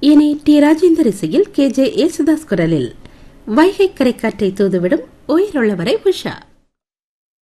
இனி டி ராஜேந்தர் இசையில் KJ யேசுதாஸ் குரலில் வைகை கரைக்காற்றை தூதுவிடும் உயிருள்ளவரை உஷா.